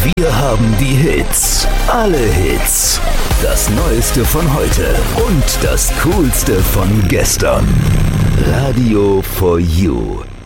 Wir haben die Hits, alle Hits, das Neueste von heute und das Coolste von gestern. Radio for You.